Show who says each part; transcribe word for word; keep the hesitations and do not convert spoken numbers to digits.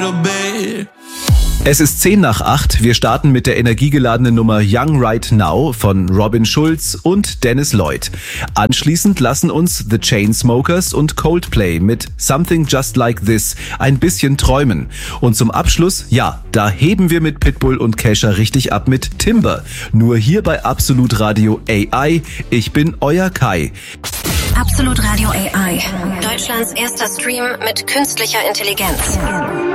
Speaker 1: Es ist zehn nach acht. Wir starten mit der energiegeladenen Nummer Young Right Now von Robin Schulz und Dennis Lloyd. Anschließend lassen uns The Chainsmokers und Coldplay mit Something Just Like This ein bisschen träumen. Und zum Abschluss, ja, da heben wir mit Pitbull und Kesha richtig ab mit Timber. Nur hier bei Absolut Radio A I. Ich bin euer Kai.
Speaker 2: Absolut Radio A I. Deutschlands erster Stream mit künstlicher Intelligenz.